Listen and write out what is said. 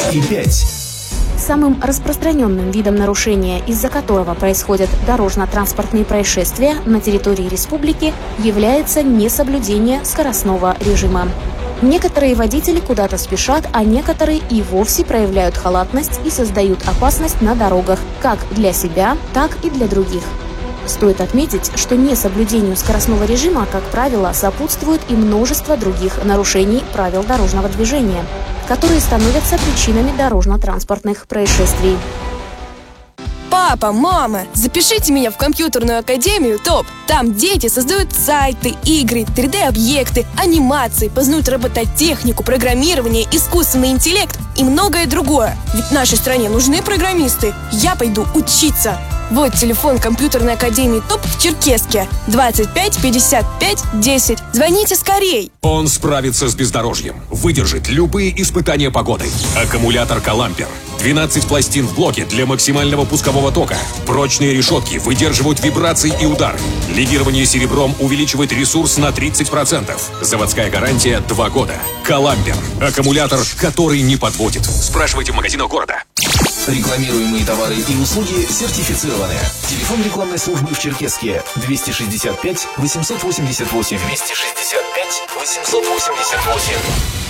и 5. Самым распространенным видом нарушения, из-за которого происходят дорожно-транспортные происшествия на территории республики, является несоблюдение скоростного режима. Некоторые водители куда-то спешат, а некоторые и вовсе проявляют халатность и создают опасность на дорогах, как для себя, так и для других. Стоит отметить, что несоблюдению скоростного режима, как правило, сопутствует и множество других нарушений правил дорожного движения, которые становятся причинами дорожно-транспортных происшествий. Папа, мама, запишите меня в компьютерную академию ТОП. Там дети создают сайты, игры, 3D-объекты, анимации, познают робототехнику, программирование, искусственный интеллект и многое другое. Ведь нашей стране нужны программисты. Я пойду учиться. Вот телефон компьютерной академии ТОП в Черкесске. 25 55 10. Звоните скорей. Он справится с бездорожьем, выдержит любые испытания погодой. Аккумулятор «Калампер». 12 пластин в блоке для максимального пускового тока. Прочные решетки выдерживают вибрации и удары. Легирование серебром увеличивает ресурс на 30%. Заводская гарантия 2 года. «Калампер». Аккумулятор, который не подводит. Спрашивайте в магазинах города. Рекламируемые товары и услуги сертифицированы. Телефон рекламной службы в Черкесске 265 888. 265 888.